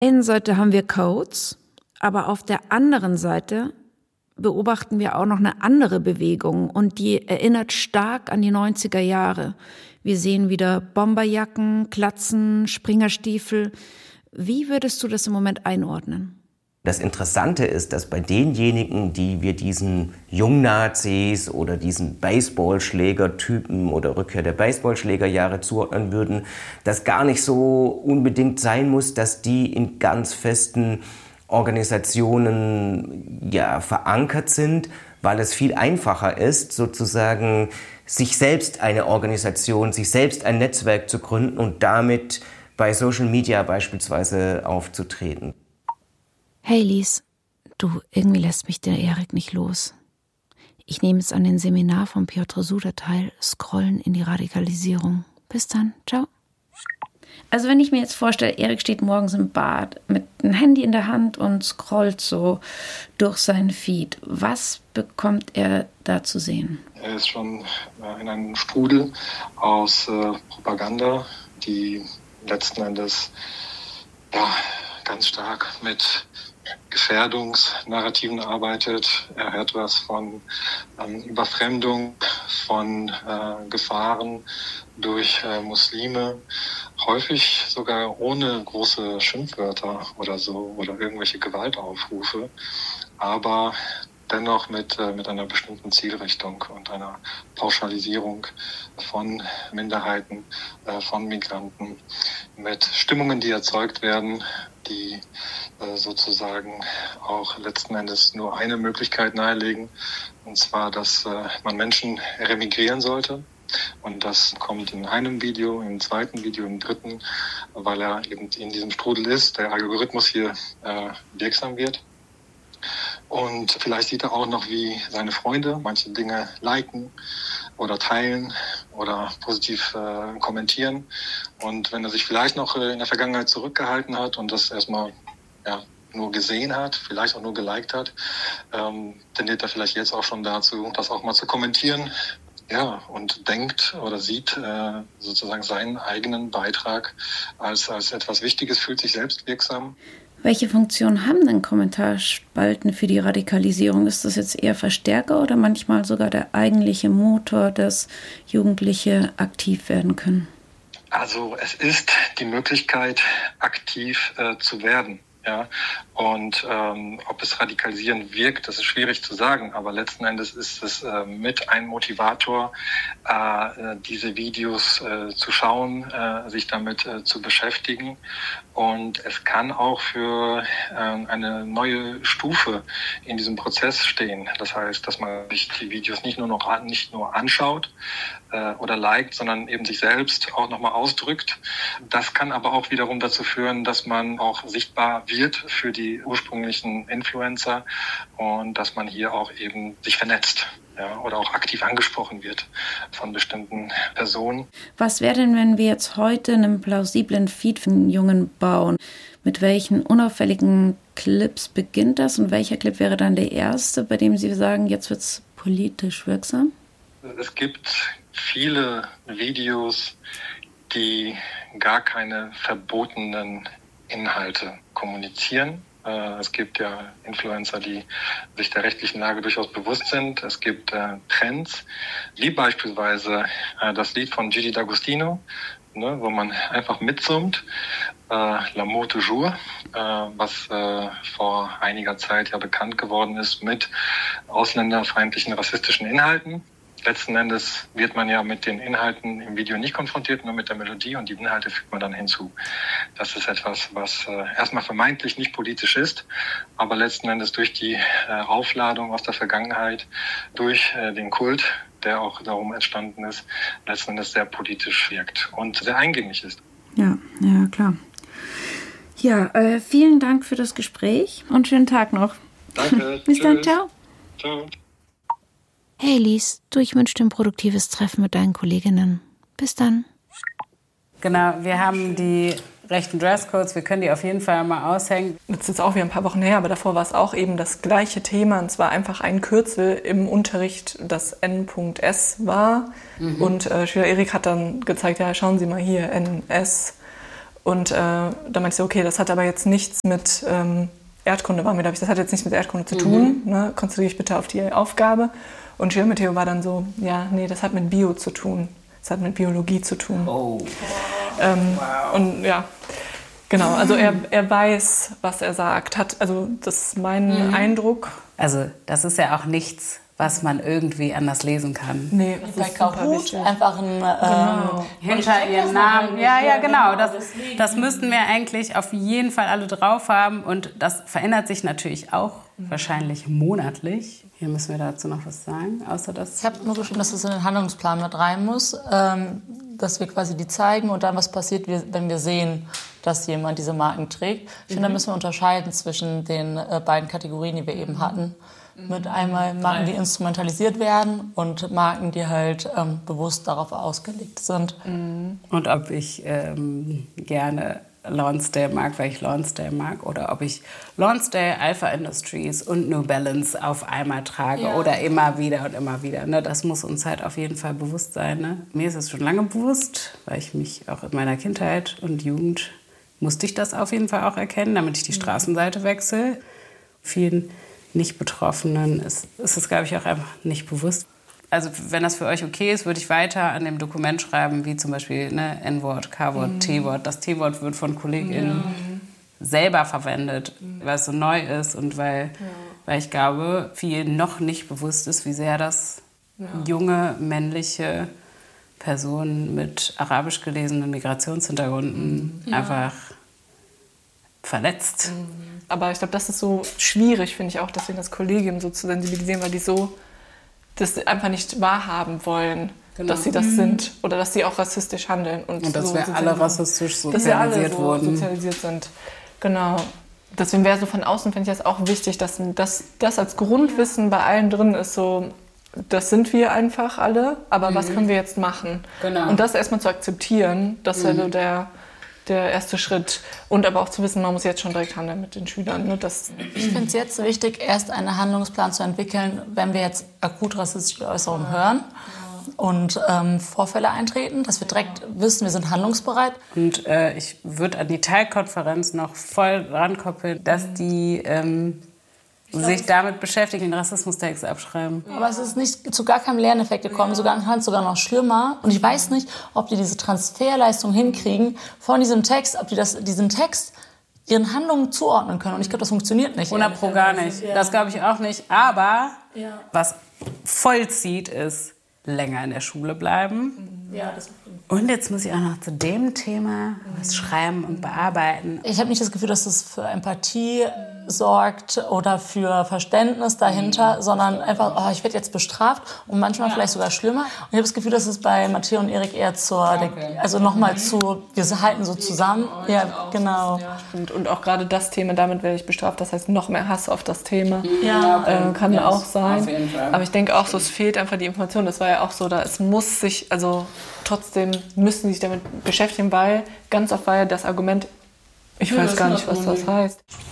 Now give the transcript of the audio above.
einen Seite haben wir Codes, aber auf der anderen Seite beobachten wir auch noch eine andere Bewegung und die erinnert stark an die 90er Jahre. Wir sehen wieder Bomberjacken, Glatzen, Springerstiefel. Wie würdest du das im Moment einordnen? Das Interessante ist, dass bei denjenigen, die wir diesen Jungnazis oder diesen Baseballschlägertypen oder Rückkehr der Baseballschlägerjahre zuordnen würden, das gar nicht so unbedingt sein muss, dass die in ganz festen Organisationen verankert sind, weil es viel einfacher ist, sozusagen sich selbst eine Organisation, sich selbst ein Netzwerk zu gründen und damit bei Social Media beispielsweise aufzutreten. Hey Lies, du, irgendwie lässt mich der Erik nicht los. Ich nehme jetzt an dem Seminar von Piotr Suda teil, Scrollen in die Radikalisierung. Bis dann, ciao. Also wenn ich mir jetzt vorstelle, Erik steht morgens im Bad mit einem Handy in der Hand und scrollt so durch seinen Feed. Was bekommt er da zu sehen? Er ist schon in einem Strudel aus Propaganda, die letzten Endes ganz stark mit Gefährdungsnarrativen arbeitet. Er hört was von Überfremdung, von Gefahren durch Muslime, häufig sogar ohne große Schimpfwörter oder so oder irgendwelche Gewaltaufrufe, aber dennoch mit einer bestimmten Zielrichtung und einer Pauschalisierung von Minderheiten, von Migranten, mit Stimmungen, die erzeugt werden, die sozusagen auch letzten Endes nur eine Möglichkeit nahelegen, und zwar, dass man Menschen remigrieren sollte. Und das kommt in einem Video, im zweiten Video, im dritten, weil er eben in diesem Strudel ist, der Algorithmus hier wirksam wird. Und vielleicht sieht er auch noch, wie seine Freunde manche Dinge liken oder teilen oder positiv kommentieren. Und wenn er sich vielleicht noch in der Vergangenheit zurückgehalten hat und das erstmal nur gesehen hat, vielleicht auch nur geliked hat, tendiert er vielleicht jetzt auch schon dazu, das auch mal zu kommentieren. Ja, und denkt oder sieht sozusagen seinen eigenen Beitrag als etwas Wichtiges, fühlt sich selbst wirksam. Welche Funktion haben denn Kommentarspalten für die Radikalisierung? Ist das jetzt eher Verstärker oder manchmal sogar der eigentliche Motor, dass Jugendliche aktiv werden können? Also es ist die Möglichkeit, aktiv zu werden. Ja, und ob es radikalisieren wirkt, das ist schwierig zu sagen, aber letzten Endes ist es mit ein Motivator, diese Videos zu schauen, sich damit zu beschäftigen, und es kann auch für eine neue Stufe in diesem Prozess stehen. Das heißt, dass man sich die Videos nicht nur anschaut oder liked, sondern eben sich selbst auch nochmal ausdrückt. Das kann aber auch wiederum dazu führen, dass man auch sichtbar wird für die ursprünglichen Influencer und dass man hier auch eben sich vernetzt, oder auch aktiv angesprochen wird von bestimmten Personen. Was wäre denn, wenn wir jetzt heute einen plausiblen Feed für einen Jungen bauen? Mit welchen unauffälligen Clips beginnt das und welcher Clip wäre dann der erste, bei dem Sie sagen, jetzt wird es politisch wirksam? Es gibt viele Videos, die gar keine verbotenen Inhalte kommunizieren. Es gibt ja Influencer, die sich der rechtlichen Lage durchaus bewusst sind. Es gibt Trends, wie beispielsweise das Lied von Gigi D'Agostino, wo man einfach mitsummt, L'amour toujours, was vor einiger Zeit ja bekannt geworden ist mit ausländerfeindlichen, rassistischen Inhalten. Letzten Endes wird man ja mit den Inhalten im Video nicht konfrontiert, nur mit der Melodie, und die Inhalte fügt man dann hinzu. Das ist etwas, was erstmal vermeintlich nicht politisch ist, aber letzten Endes durch die Aufladung aus der Vergangenheit, durch den Kult, der auch darum entstanden ist, letzten Endes sehr politisch wirkt und sehr eingängig ist. Ja, klar. Ja, vielen Dank für das Gespräch und schönen Tag noch. Danke. Bis dann, ciao. Ciao. Hey Lies, ich wünsche dir ein produktives Treffen mit deinen Kolleginnen. Bis dann. Genau, wir haben die rechten Dresscodes, wir können die auf jeden Fall mal aushängen. Das ist jetzt auch wieder ein paar Wochen her, aber davor war es auch eben das gleiche Thema. Und zwar einfach ein Kürzel im Unterricht, das N.S. war. Und Schüler Erik hat dann gezeigt, ja, schauen Sie mal hier, NS. Und da meinte sie, okay, das hat aber jetzt nichts mit Erdkunde, das hat jetzt nichts mit Erdkunde zu tun, ne? Konzentriere dich bitte auf die Aufgabe. Und Schulmetheo war dann so, ja, nee, das hat mit Bio zu tun. Das hat mit Biologie zu tun. Oh. Wow. Und ja, genau, also er weiß, was er sagt. Also das ist mein Eindruck. Also das ist ja auch nichts, was man irgendwie anders lesen kann. Nee, bei Kahoot einfach ein hinter ihren Namen. Ja, genau. Das müssten wir eigentlich auf jeden Fall alle drauf haben. Und das verändert sich natürlich auch wahrscheinlich monatlich. Hier müssen wir dazu noch was sagen, außer dass... Ich habe nur geschrieben, dass es in den Handlungsplan mit rein muss, dass wir quasi die zeigen und dann was passiert, wenn wir sehen, dass jemand diese Marken trägt. Ich finde, da müssen wir unterscheiden zwischen den beiden Kategorien, die wir eben hatten. Mit einmal Marken, die instrumentalisiert werden und Marken, die halt bewusst darauf ausgelegt sind. Und ob ich gerne Lonsdale mag, weil ich Lonsdale mag, oder ob ich Lonsdale, Alpha Industries und New Balance auf einmal trage oder immer wieder und immer wieder. Ne? Das muss uns halt auf jeden Fall bewusst sein. Ne? Mir ist es schon lange bewusst, weil ich mich auch in meiner Kindheit und Jugend musste ich das auf jeden Fall auch erkennen, damit ich die Straßenseite wechsle. Vielen Nicht-Betroffenen ist es, glaube ich, auch einfach nicht bewusst. Also wenn das für euch okay ist, würde ich weiter an dem Dokument schreiben, wie zum Beispiel N-Wort, K-Wort, T-Wort. Das T-Wort wird von KollegInnen selber verwendet, weil es so neu ist und weil ich glaube, vielen noch nicht bewusst ist, wie sehr das junge, männliche Personen mit arabisch gelesenen Migrationshintergründen einfach verletzt. Aber ich glaube, das ist so schwierig, finde ich auch, deswegen das Kollegium so zu sensibilisieren, weil die so das einfach nicht wahrhaben wollen, dass sie das sind oder dass sie auch rassistisch handeln. Und dass so wir alle rassistisch sozialisiert wurden. Sozialisiert sind. Genau. Deswegen wäre so von außen, finde ich das auch wichtig, dass das als Grundwissen bei allen drin ist, so, das sind wir einfach alle, aber was können wir jetzt machen? Genau. Und das erstmal zu akzeptieren, das wäre so der erste Schritt. Und aber auch zu wissen, man muss jetzt schon direkt handeln mit den Schülern. Ne? Ich finde es jetzt wichtig, erst einen Handlungsplan zu entwickeln, wenn wir jetzt akut rassistische Äußerungen hören und Vorfälle eintreten, dass wir direkt wissen, wir sind handlungsbereit. Und ich würde an die Teilkonferenz noch voll rankoppeln, dass die sich damit beschäftigen, den Rassismustext abschreiben. Aber es ist nicht zu gar keinem Lerneffekt gekommen, sogar noch schlimmer. Und ich weiß nicht, ob die diese Transferleistung hinkriegen von diesem Text, ob die diesen Text ihren Handlungen zuordnen können. Und ich glaube, das funktioniert nicht. 100% gar nicht. Ja. Das glaube ich auch nicht. Aber was voll zieht, ist länger in der Schule bleiben. Ja, das und jetzt muss ich auch noch zu dem Thema was schreiben und bearbeiten. Ich habe nicht das Gefühl, dass es für Empathie sorgt oder für Verständnis dahinter, sondern einfach, ich werde jetzt bestraft und manchmal vielleicht sogar schlimmer. Und ich habe das Gefühl, dass es bei Matteo und Erik eher also nochmal wir halten so zusammen. Ja, genau. Ja, stimmt. Und auch gerade das Thema, damit werde ich bestraft, das heißt noch mehr Hass auf das Thema. Ja. Kann auch sein. Auf jeden Fall. Aber ich denke auch so, es fehlt einfach die Information. Das war ja auch so, trotzdem müssen sie sich damit beschäftigen, weil ganz oft war ja das Argument, ich weiß gar nicht, was das heißt.